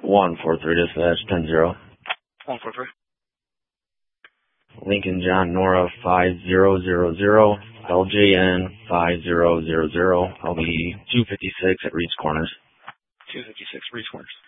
143 dispatch, 10-0. 143. Lincoln John Nora 5000, LJN 5000. I'll be 256 at Reed's Corners. 256 Reed's Corners.